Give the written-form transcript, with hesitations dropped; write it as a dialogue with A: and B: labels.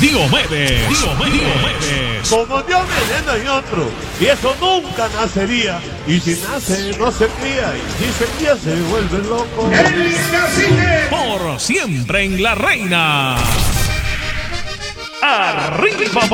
A: Diomedes.
B: Como Dios viene no hay otro, y eso nunca nacería, y si nace no se cría, y si se cría se vuelve loco.
C: ¡El cacique!
A: Por siempre en La Reina. Arriba.